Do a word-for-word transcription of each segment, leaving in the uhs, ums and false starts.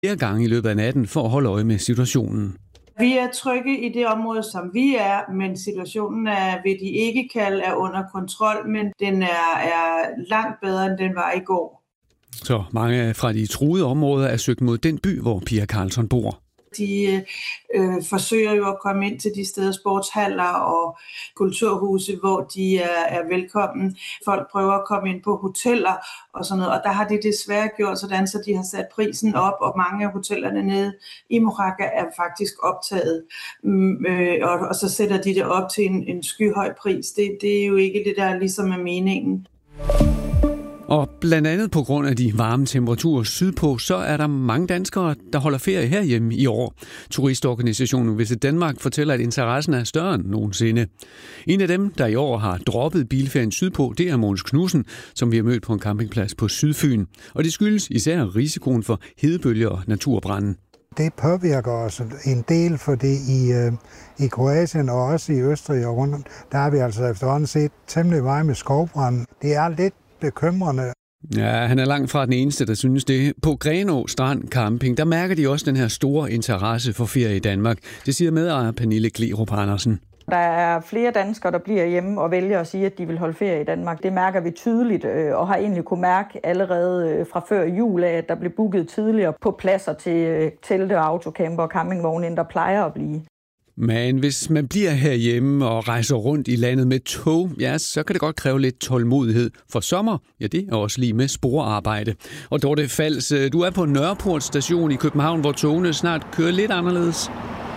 flere gange i løbet af natten for at holde øje med situationen. Vi er trygge i det område, som vi er, men situationen er, ved de ikke kalde, er under kontrol, men den er, er langt bedre, end den var i går. Så mange fra de truede områder er søgt mod den by, hvor Pia Karlsson bor. De øh, forsøger jo at komme ind til de steder, sportshaller og kulturhuse, hvor de er, er velkommen. Folk prøver at komme ind på hoteller og sådan noget, og der har de desværre gjort sådan, så de har sat prisen op, og mange af hotellerne nede i Moraga er faktisk optaget. Mm, øh, og, og så sætter de det op til en, en skyhøj pris. Det, det er jo ikke det, der ligesom er meningen. Og blandt andet på grund af de varme temperaturer sydpå, så er der mange danskere, der holder ferie herhjemme i år. Turistorganisationen Visit Danmark fortæller, at interessen er større end nogensinde. En af dem, der i år har droppet bilferien sydpå, det er Mogens Knudsen, som vi har mødt på en campingplads på Sydfyn. Og det skyldes især risikoen for hedebølger og naturbrande. Det påvirker os en del, fordi i, øh, i Kroatien og også i Østrig og rundt, der har vi altså efterhånden set temmelig meget med skovbrand. Det er lidt bekymrende. Ja, han er langt fra den eneste, der synes det. På Grenaa Strand Camping, der mærker de også den her store interesse for ferie i Danmark. Det siger medejer Pernille Klerup Andersen. Der er flere danskere, der bliver hjemme og vælger at sige, at de vil holde ferie i Danmark. Det mærker vi tydeligt, og har egentlig kunne mærke allerede fra før jul af, at der blev booket tidligere på pladser til telte, autocamper og campingvogne, end der plejer at blive. Men hvis man bliver herhjemme og rejser rundt i landet med tog, ja, så kan det godt kræve lidt tålmodighed. For sommer, ja, det er også lige med sporarbejde. Og Dorte Fals, du er på Nørreport station i København, hvor togene snart kører lidt anderledes.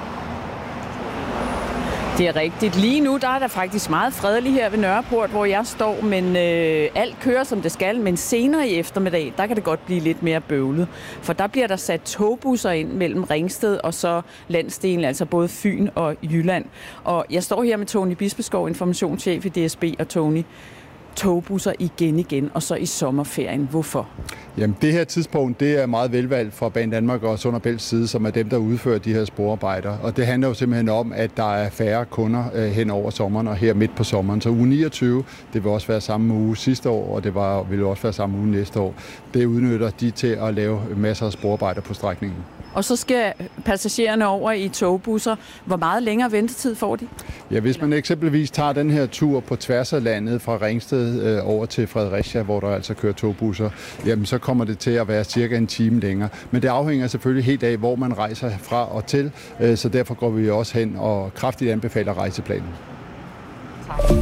Det er rigtigt. Lige nu der er der faktisk meget fredeligt her ved Nørreport, hvor jeg står, men øh, alt kører som det skal. Men senere i eftermiddag, der kan det godt blive lidt mere bøvlet. For der bliver der sat togbusser ind mellem Ringsted og så landsdelen, altså både Fyn og Jylland. Og jeg står her med Tony Bispeskov, informationschef i D S B, og Tony, togbusser igen igen, og så i sommerferien. Hvorfor? Jamen, det her tidspunkt, det er meget velvalgt fra Banedanmark og Sund og Bælts side, som er dem, der udfører de her sporarbejder. Og det handler jo simpelthen om, at der er færre kunder øh, hen over sommeren og her midt på sommeren. Så uge niogtyve, det vil også være samme uge sidste år, og det var, vil også være samme uge næste år. Det udnytter de til at lave masser af sporarbejder på strækningen. Og så skal passagererne over i togbusser. Hvor meget længere ventetid får de? Ja, hvis man eksempelvis tager den her tur på tværs af landet fra Ringsted øh, over til Fredericia, hvor der altså kører togbusser, jamen så kommer det til at være cirka en time længere. Men det afhænger selvfølgelig helt af, hvor man rejser fra og til, øh, så derfor går vi også hen og kraftigt anbefaler rejseplanen. Tak.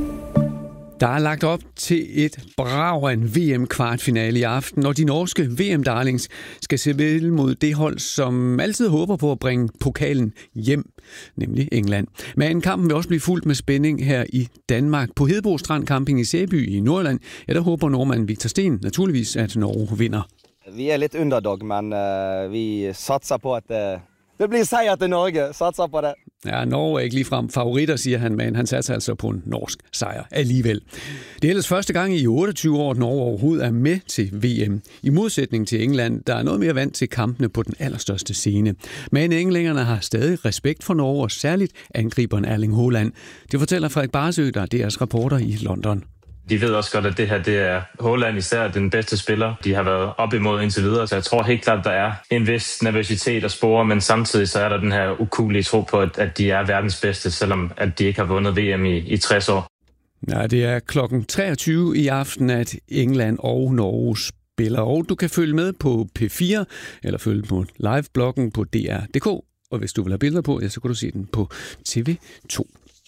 Der er lagt op til et brag af en V M-kvartfinale i aften, og de norske V M-darlings skal se vel mod det hold, som altid håber på at bringe pokalen hjem, nemlig England. Men kampen vil også blive fuldt med spænding her i Danmark. På Hedebo Strand Camping i Sæby i Nordjylland, ja, der håber nordmanden Victor Sten naturligvis, at Norge vinder. Vi er lidt underdog, men uh, vi satser på, at uh, det bliver sejr til Norge. Satser på det. Ja, Norge er ikke ligefrem favoritter, siger han, men han satser altså på en norsk sejr alligevel. Det er ellers første gang i otteogtyve år, at Norge overhovedet er med til V M. I modsætning til England, der er noget mere vant til kampene på den allerstørste scene. Men englænderne har stadig respekt for Norge, og særligt angriberen Erling Haaland. Det fortæller Frederik Barsø, der er deres reporter i London. De ved også godt, at det her det er Haaland især den bedste spiller, de har været op imod indtil videre. Så jeg tror helt klart, der er en vis nervøsitet og spore, men samtidig så er der den her ukuelige tro på, at de er verdens bedste, selvom at de ikke har vundet V M i, i tres år. Ja, det er klokken treogtyve i aften, at England og Norge spiller. Og du kan følge med på P fire, eller følge på livebloggen på D R punktum D K. Og hvis du vil have billeder på, ja, så kan du se den på T V to.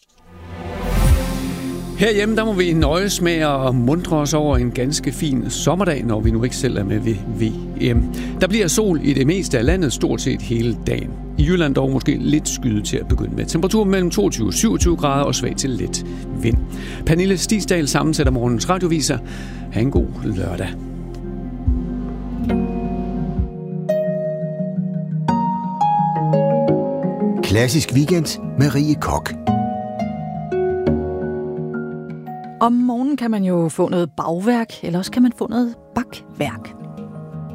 Herhjemme der må vi nøjes med at muntre os over en ganske fin sommerdag, når vi nu ikke selv er med ved V M. Der bliver sol i det meste af landet stort set hele dagen. I Jylland dog måske lidt skyde til at begynde med. Temperaturen mellem toogtyve og syvogtyve grader og svag til let vind. Pernille Stisdal sammensætter morgens radioviser. Ha' en god lørdag. Klassisk weekend med Rie Kok. Om morgenen kan man jo få noget bagværk, eller også kan man få noget bakværk.